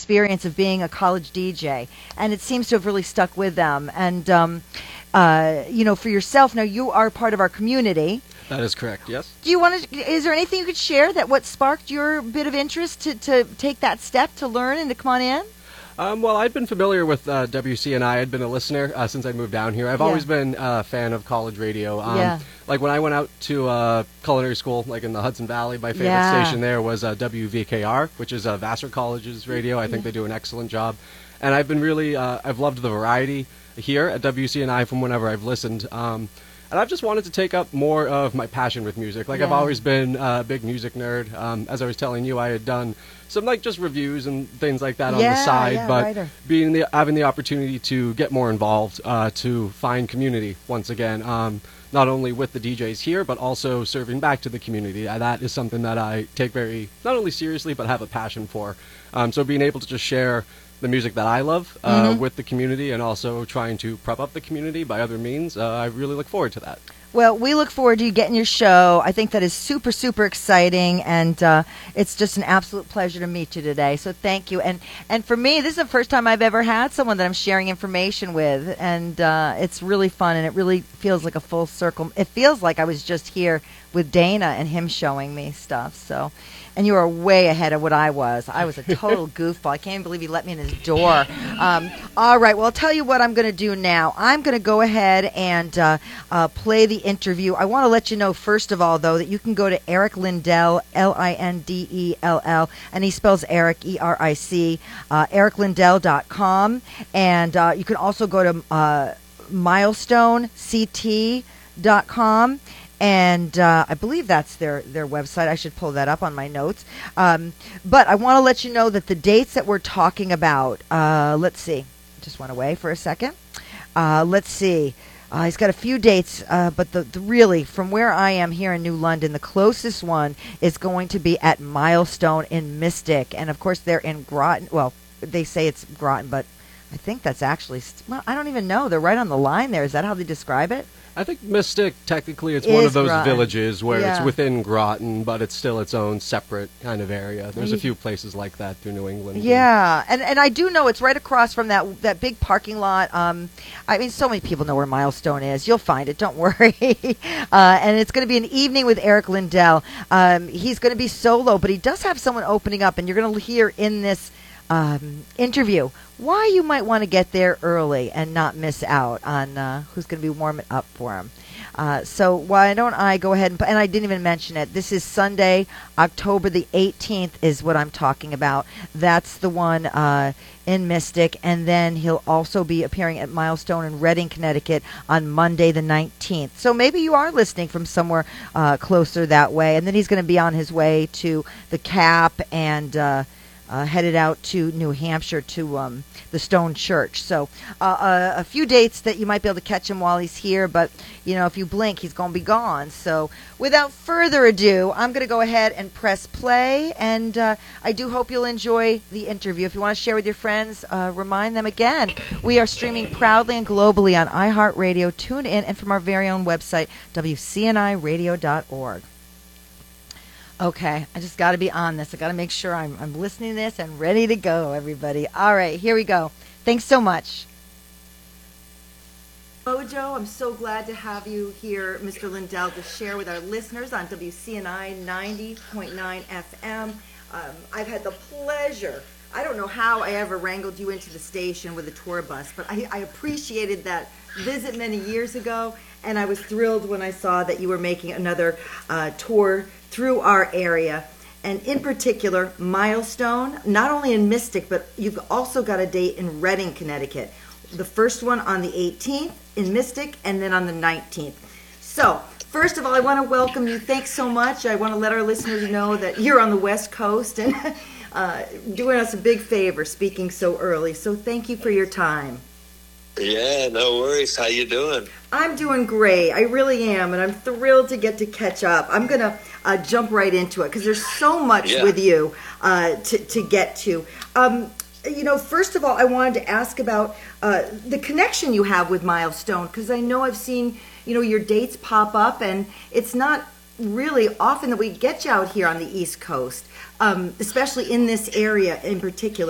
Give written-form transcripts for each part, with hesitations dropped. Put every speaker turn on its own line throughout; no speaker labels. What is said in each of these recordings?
experience of being a college DJ, and it seems to have really stuck with them. And for yourself, now you are part of our community.
That is correct, yes.
Do you want to? Is there anything you could share that what sparked your bit of interest to take that step to learn and to come on in?
Well, I'd been familiar with WCNI. I'd been a listener since I moved down here. I've always been a fan of college radio. Like when I went out to culinary school, like in the Hudson Valley, my favorite station there was WVKR, which is Vassar College's radio. I think they do an excellent job. And I've been really, I've loved the variety here at WCNI from whenever I've listened. And I've just wanted to take up more of my passion with music. Like I've always been a big music nerd. As I was telling you, I had done some like just reviews and things like that on the side. But having the opportunity to get more involved, to find community once again, not only with the DJs here, but also serving back to the community. That is something that I take very, not only seriously, but have a passion for. So being able to just share the music that I love with the community, and also trying to prop up the community by other means, I really look forward to that.
Well, we look forward to you getting your show. I think that is super, super exciting, and it's just an absolute pleasure to meet you today. So thank you. And for me, this is the first time I've ever had someone that I'm sharing information with, and it's really fun, and it really feels like a full circle. It feels like I was just here with Dana and him showing me stuff. So, and you are way ahead of what I was. I was a total goofball. I can't even believe he let me in his door. All right. Well, I'll tell you what I'm going to do now. I'm going to go ahead and play the interview. I want to let you know, first of all, though, that you can go to Eric Lindell, Lindell, and he spells Eric, E-R-I-C, ericlindell.com. And you can also go to milestonect.com. And I believe that's their website. I should pull that up on my notes. But I want to let you know that the dates that we're talking about, let's see. Just went away for a second. Let's see. He's got a few dates, but the really, from where I am here in New London, the closest one is going to be at Milestone in Mystic. And, of course, they're in Groton. Well, they say it's Groton, but I think that's actually, well, I don't even know. They're right on the line there. Is that how they describe it?
I think Mystic, technically, it's one of those villages where it's within Groton, but it's still its own separate kind of area. There's a few places like that through New England.
Yeah, and I do know it's right across from that big parking lot. I mean, so many people know where Milestone is. You'll find it, don't worry. And it's going to be an evening with Eric Lindell. He's going to be solo, but he does have someone opening up, and you're going to hear in this interview why you might want to get there early and not miss out on who's going to be warming up for him. So why don't I go ahead and I didn't even mention it. This is Sunday, October the 18th is what I'm talking about. That's the one in Mystic, and then he'll also be appearing at Milestone in Reading, Connecticut on Monday the 19th. So maybe you are listening from somewhere closer that way, and then he's going to be on his way to the Cap and headed out to New Hampshire to the Stone Church. So a few dates that you might be able to catch him while he's here, but, you know, if you blink, he's going to be gone. So without further ado, I'm going to go ahead and press play, and I do hope you'll enjoy the interview. If you want to share with your friends, remind them again. We are streaming proudly and globally on iHeartRadio, TuneIn, and from our very own website, WCNIRadio.org. Okay, I just got to be on this. I got to make sure I'm listening to this and ready to go, everybody. All right, here we go. Thanks so much. Mojo, I'm so glad to have you here, Mr. Lindell, to share with our listeners on WCNI 90.9 FM. I've had the pleasure, I don't know how I ever wrangled you into the station with a tour bus, but I appreciated that visit many years ago, and I was thrilled when I saw that you were making another tour through our area, and in particular, Milestone, not only in Mystic, but you've also got a date in Reading, Connecticut. The first one on the 18th in Mystic, and then on the 19th. So, first of all, I want to welcome you. Thanks so much. I want to let our listeners know that you're on the West Coast and doing us a big favor speaking so early. So thank you for your time.
Yeah, no worries. How you doing?
I'm doing great. I really am, and I'm thrilled to get to catch up. I'm going to jump right into it because there's so much with you to get to. You know, first of all, I wanted to ask about the connection you have with Milestone, because I know I've seen, you know, your dates pop up, and it's not really often that we get you out here on the East Coast, especially in this area in particular.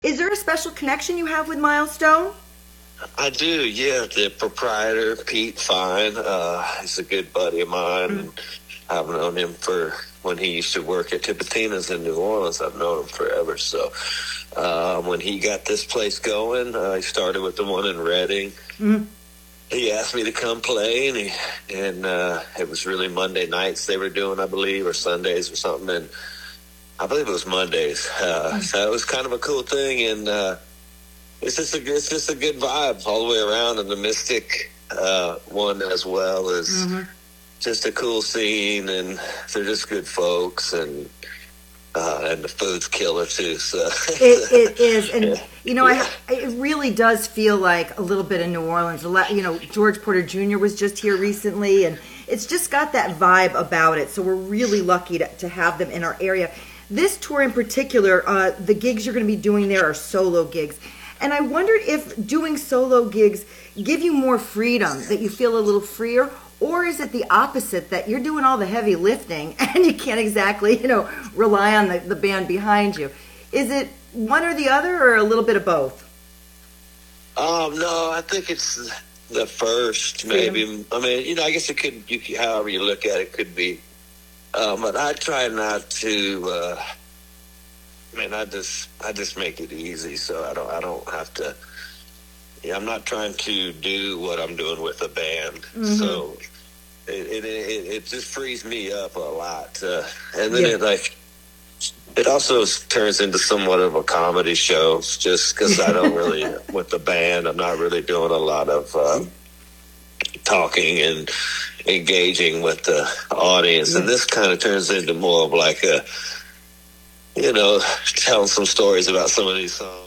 Is there a special connection you have with Milestone?
I do, yeah. The proprietor, Pete Fine, he's a good buddy of mine. And I've known him for when he used to work at Tipitina's in New Orleans. I've known him forever. So when he got this place going, he started with the one in Reading. He asked me to come play, and it was really Monday nights they were doing, I believe, or Sundays or something. And I believe it was Mondays. So it was kind of a cool thing, and it's just a good vibe all the way around. And the Mystic one as well is just a cool scene, and they're just good folks, and the food's killer too. So
it is, and you know, it really does feel like a little bit of New Orleans. You know, George Porter Jr. was just here recently, and it's just got that vibe about it. So we're really lucky to have them in our area. This tour in particular, the gigs you're going to be doing there are solo gigs. And I wondered if doing solo gigs give you more freedom, that you feel a little freer, or is it the opposite, that you're doing all the heavy lifting and you can't exactly, you know, rely on the band behind you? Is it one or the other, or a little bit of both?
No, I think it's the first, maybe. I mean, you know, I guess it could, however you look at it, could be. But I try not to. I just make it easy, so I don't have to. Yeah, I'm not trying to do what I'm doing with a band, so it just frees me up a lot, and then it also turns into somewhat of a comedy show, just because I don't really with the band. I'm not really doing a lot of talking and engaging with the audience, and this kind of turns into more of like a, you know, telling some stories about some of these songs.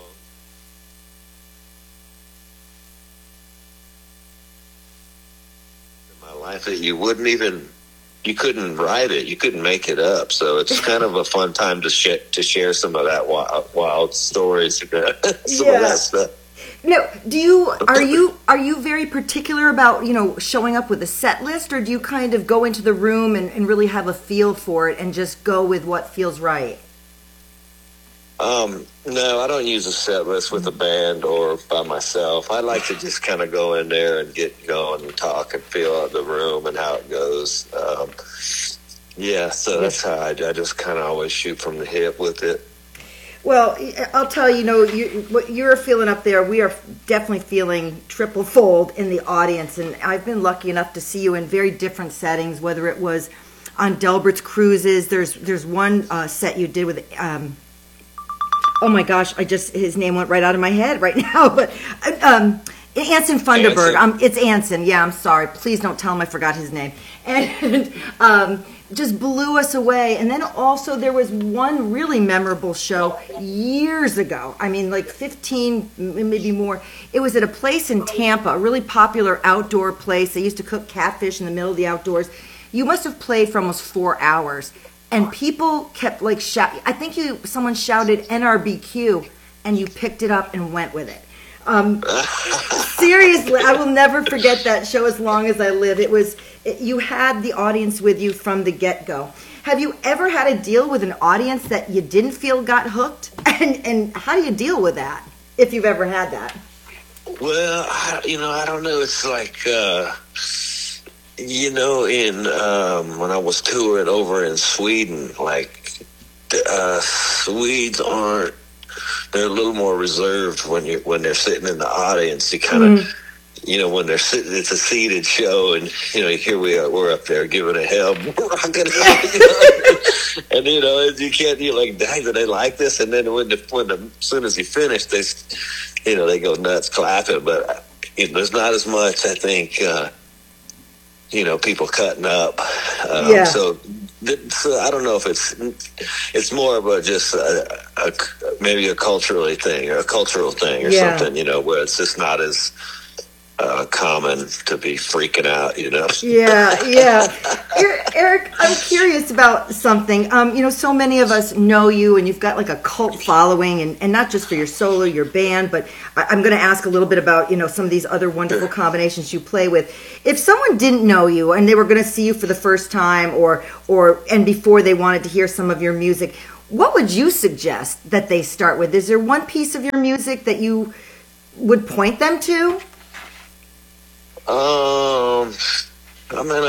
In my life that you couldn't write it, you couldn't make it up. So it's kind of a fun time to share some of that wild stories, some of that stuff.
No, are you very particular about, you know, showing up with a set list, or do you kind of go into the room and really have a feel for it and just go with what feels right?
No, I don't use a set list with a band or by myself. I like to just kind of go in there and get going and talk and feel out the room and how it goes. So that's how I just kind of always shoot from the hip with it.
Well, I'll tell you, what you're feeling up there, we are definitely feeling triple-fold in the audience. And I've been lucky enough to see you in very different settings, whether it was on Delbert's Cruises. There's one set you did with, oh my gosh, his name went right out of my head right now. But Anson Funderburg. It's Anson. Yeah, I'm sorry. Please don't tell him I forgot his name. And just blew us away. And then also there was one really memorable show years ago. I mean, like 15, maybe more. It was at a place in Tampa, a really popular outdoor place. They used to cook catfish in the middle of the outdoors. You must have played for almost 4 hours. And people kept like shouting. I think someone shouted NRBQ, and you picked it up and went with it. Seriously, I will never forget that show as long as I live. You had the audience with you from the get-go. Have you ever had to deal with an audience that you didn't feel got hooked? And how do you deal with that, if you've ever had that?
Well, I don't know. It's like, when I was touring over in Sweden, like, Swedes they're a little more reserved when they're sitting in the audience. You kind of, when they're sitting, it's a seated show, and here we're up there giving a hell, rocking out, and you can't. You're like, dang, do they like this? And then as soon as you finish, they go nuts clapping. But there's not as much, I think. People cutting up. So I don't know if it's more of maybe a cultural thing or something, where it's just not as common to be freaking out,
Yeah. Eric, I'm curious about something. So many of us know you, and you've got like a cult following, and not just for your solo, your band, but I'm going to ask a little bit about, some of these other wonderful combinations you play with. If someone didn't know you and they were going to see you for the first time and before they wanted to hear some of your music, what would you suggest that they start with? Is there one piece of your music that you would point them to?
I mean,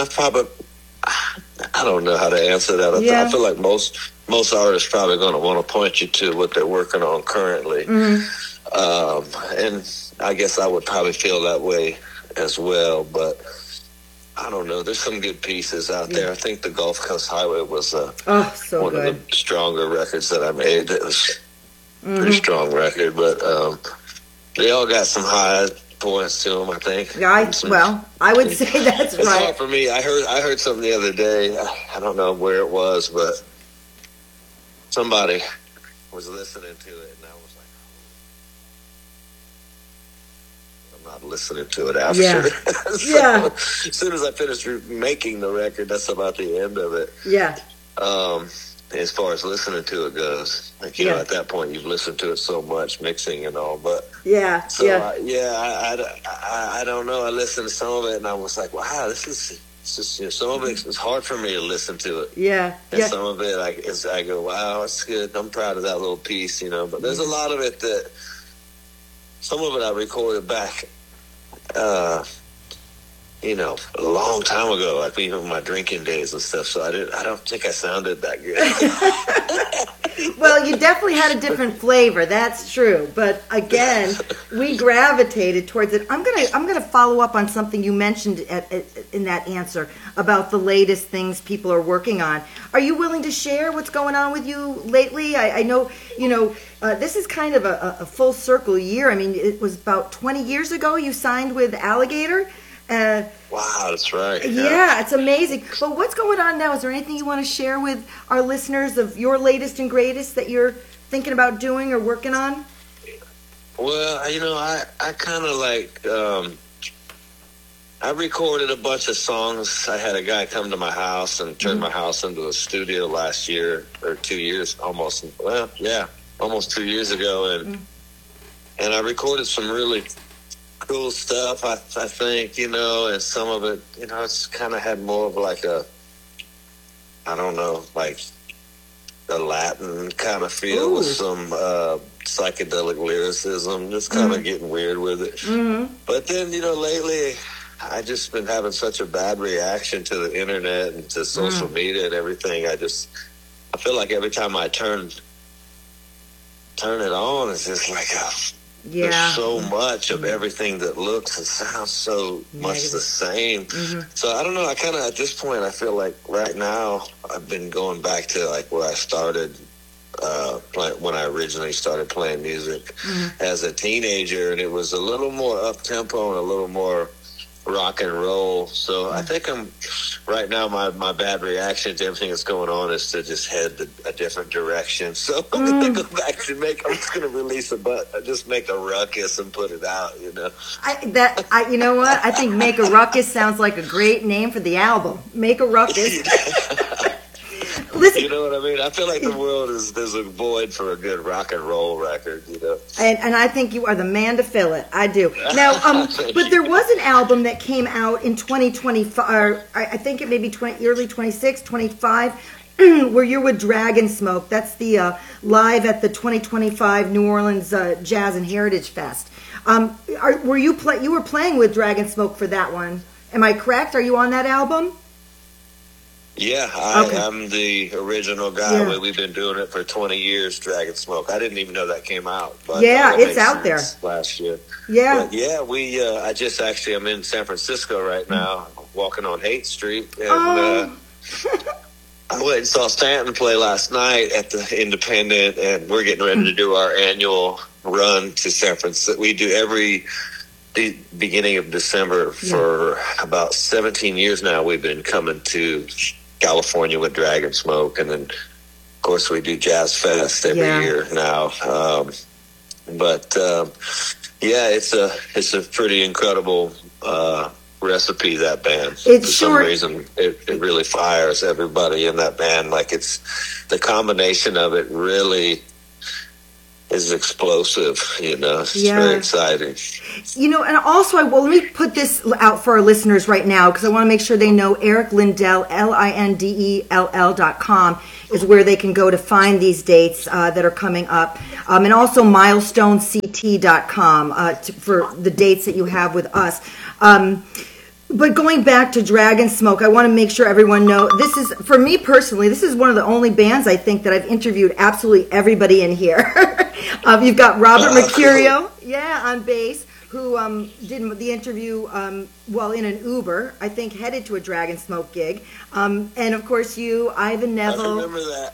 I don't know how to answer that. I feel like most artists probably going to want to point you to what they're working on currently. And I guess I would probably feel that way as well, but I don't know. There's some good pieces out there. I think the Gulf Coast Highway was one of the stronger records that I made. It was a pretty strong record, but they all got some high points to them, I think.
I would say that's
it's
right.
Hard for me. I heard something the other day. I don't know where it was, but somebody was listening to it, and I was like, I'm not listening to it after. As soon as I finished making the record, that's about the end of it. As far as listening to it goes, like, you know, at that point you've listened to it so much, mixing and all, but I don't know. I listened to some of it and I was like, wow, this is just, you know, some of it is hard for me to listen to it. And some of it, I go, wow, it's good. I'm proud of that little piece, you know, but there's a lot of it that, some of it I recorded back, you know, a long time ago, like even my drinking days and stuff. So I don't think I sounded that good.
Well, you definitely had a different flavor. That's true. But again, we gravitated towards it. I'm gonna follow up on something you mentioned in that answer about the latest things people are working on. Are you willing to share what's going on with you lately? I know, you know, this is kind of a full circle year. I mean, it was about 20 years ago you signed with Alligator.
Wow, that's right.
Yeah, it's amazing. But what's going on now? Is there anything you want to share with our listeners of your latest and greatest that you're thinking about doing or working on?
Well, you know, I kind of like, I recorded a bunch of songs. I had a guy come to my house and turn my house into a studio last year, or 2 years, almost 2 years ago. And I recorded some really cool stuff, I think, you know, and some of it, you know, it's kind of had more of like a, I don't know, like a Latin kind of feel with some psychedelic lyricism, just kind of getting weird with it. But then, you know, lately I just been having such a bad reaction to the internet and to social media and everything. I feel like every time I turn it on, it's just like there's so much of everything that looks and sounds so much the same. So I don't know. I kind of, at this point, I feel like right now I've been going back to like where I started when I originally started playing music as a teenager, and it was a little more up tempo and a little more rock and roll. So I think right now my bad reaction to everything that's going on is to just head a different direction. So I'm going to go back to I'm just going to release just make a ruckus and put it out, you know.
You know what? I think Make a Ruckus sounds like a great name for the album. Make a Ruckus. Listen,
you know what I mean? I feel like the world there's a void for a good rock and roll record, you know.
And I think you are the man to fill it. I do. Now, but there was an album that came out in 2025. I think it may be early 26, 25, where you're with Dragon Smoke. That's the live at the 2025 New Orleans Jazz and Heritage Fest. You were playing with Dragon Smoke for that one? Am I correct? Are you on that album?
Yeah, I'm the original guy. Yeah. We've been doing it for 20 years, Dragon Smoke. I didn't even know that came out. But
it's out there.
Last year.
Yeah.
But I'm in San Francisco right now, walking on 8th Street. And I went and saw Stanton play last night at the Independent, and we're getting ready to do our annual run to San Francisco. We do every beginning of December for about 17 years now. We've been coming to California with Dragon Smoke, and then of course we do Jazz Fest every year now. It's a pretty incredible recipe, that band. For some reason it really fires everybody in that band. Like, it's the combination of it really is explosive, It's very exciting.
And also, let me put this out for our listeners right now, because I want to make sure they know Eric Lindell, LINDELL.com is where they can go to find these dates that are coming up. And also milestonect.com for the dates that you have with us. But going back to Dragon Smoke, I want to make sure everyone knows, this is, for me personally, this is one of the only bands I think that I've interviewed absolutely everybody in here. You've got Robert Mercurio, on bass, who did the interview while in an Uber, I think headed to a Dragon Smoke gig. And of course you, Ivan Neville.
I remember that.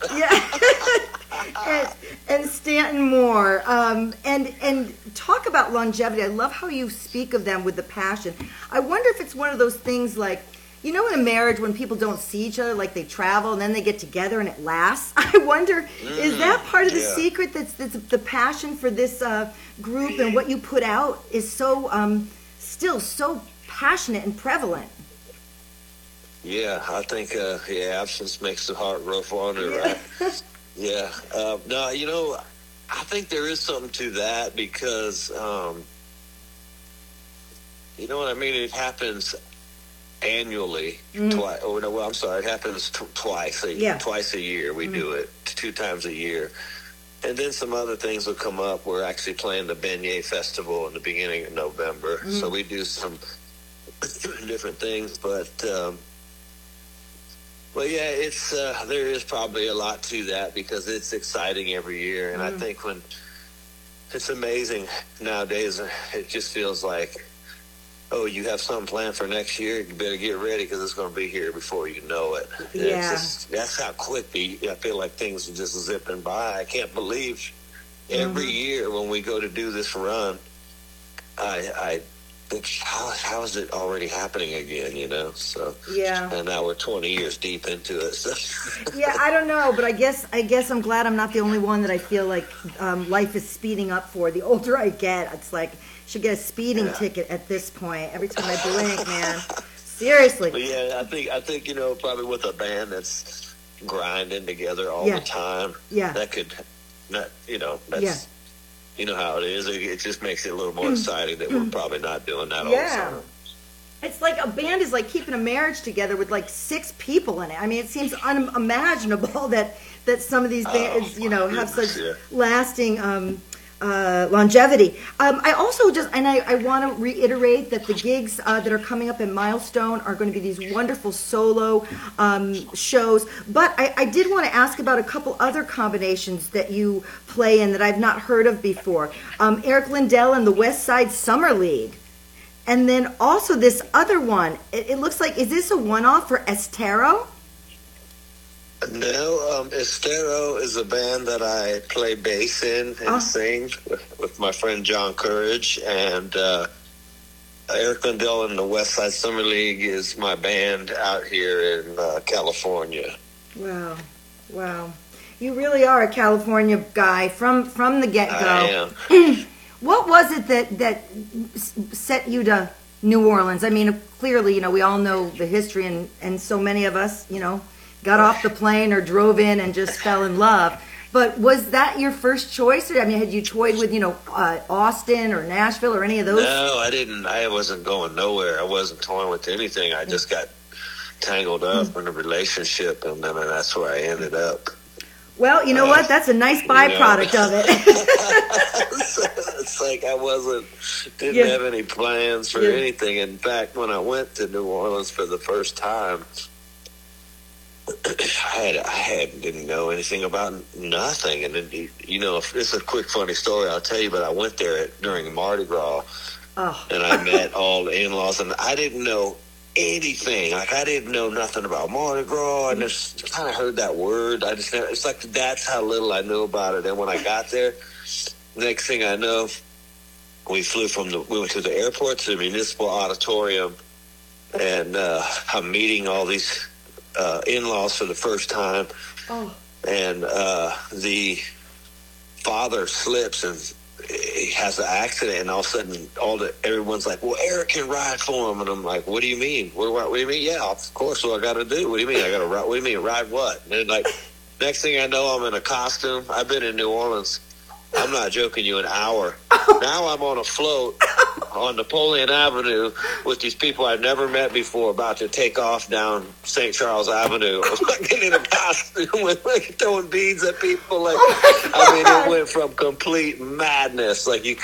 and Stanton Moore. And talk about longevity. I love how you speak of them with the passion. I wonder if it's one of those things like, in a marriage when people don't see each other, like they travel and then they get together and it lasts. I wonder, is that part of the secret that's the passion for this group, and what you put out is so still so passionate and prevalent?
Yeah, I think absence makes the heart grow fonder, right? Yeah. No, I think there is something to that because, you know what I mean? It happens annually. Twice. Oh no, well, I'm sorry. It happens twice. Twice a year. We do it 2 times a year, and then some other things will come up. We're actually playing the Beignet Festival in the beginning of November, so we do some different things. But it's there is probably a lot to that because it's exciting every year, and I think when it's amazing nowadays, it just feels like, oh, you have something planned for next year, you better get ready because it's going to be here before you know it. That's how quickly I feel like things are just zipping by. I can't believe every year when we go to do this run, I think, how is it already happening again, So and now we're 20 years deep into it. So.
I don't know, but I guess I'm glad I'm not the only one that I feel like life is speeding up for. The older I get, it's like, should get a speeding ticket at this point. Every time I blink, man. Seriously.
But I think probably with a band that's grinding together all the time, that could not, that's you know how it is. It just makes it a little more exciting that we're probably not doing that all the time.
It's like a band is like keeping a marriage together with like 6 people in it. I mean, it seems unimaginable that some of these bands, have such lasting longevity. I also I want to reiterate that the gigs that are coming up in Milestone are going to be these wonderful solo shows. But I did want to ask about a couple other combinations that you play in that I've not heard of before. Eric Lindell and the West Side Summer League. And then also this other one. It looks like, is this a one-off for Estero?
No, Estero is a band that I play bass in and sing with my friend John Courage, and Eric Lindell and the West Side Summer League is my band out here in California.
Wow. You really are a California guy from the get-go.
I am.
What was it that set you to New Orleans? I mean, clearly, we all know the history, and so many of us, got off the plane or drove in and just fell in love. But was that your first choice? I mean, had you toyed with, Austin or Nashville or any of those?
No, I didn't. I wasn't going nowhere. I wasn't toying with anything. I just got tangled up in a relationship, and then that's where I ended up.
Well, you know what? That's a nice byproduct of it.
It's like I didn't have any plans for anything. In fact, when I went to New Orleans for the first time, I didn't know anything about nothing. And then, it's a quick funny story I'll tell you, but I went there during Mardi Gras, and I met all the in-laws, and I didn't know anything. Like, I didn't know nothing about Mardi Gras. I just kind of heard that word. It's like that's how little I knew about it. And when I got there, next thing I know, we went to the airport to the municipal auditorium, and I'm meeting all these in-laws for the first time. And the father slips and he has an accident, and all of a sudden everyone's like, well, Eric can ride for him. And I'm like, what do you mean? What do you mean? Yeah, of course. What I got to do? What do you mean? I got to ride? What do you mean? Ride what? And then, next thing I know, I'm in a costume. I've been in New Orleans I'm not joking you, an hour. Now I'm on a float on Napoleon Avenue with these people I've never met before about to take off down St. Charles Avenue. I was like in a costume with like throwing beads at people. Like, I mean, it went from complete madness. Like, you